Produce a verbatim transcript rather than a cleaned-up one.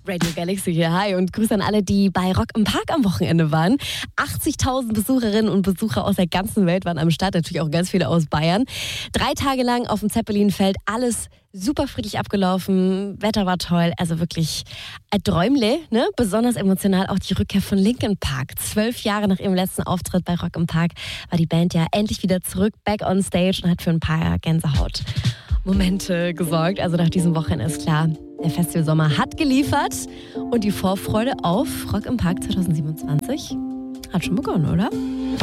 Radio Galaxy hier, hi und Grüße an alle, die bei Rock im Park am Wochenende waren. achtzigtausend Besucherinnen und Besucher aus der ganzen Welt waren am Start, natürlich auch ganz viele aus Bayern. Drei Tage lang auf dem Zeppelinfeld, alles super friedlich abgelaufen, Wetter war toll, also wirklich ein Träumle, ne? Besonders emotional auch die Rückkehr von Linkin Park. Zwölf Jahre nach ihrem letzten Auftritt bei Rock im Park war die Band ja endlich wieder zurück, back on stage und hat für ein paar Gänsehaut-Momente gesorgt. Also nach diesem Wochenende ist klar, der Festivalsommer hat geliefert und die Vorfreude auf Rock im Park zwanzig siebenundzwanzig hat schon begonnen, oder?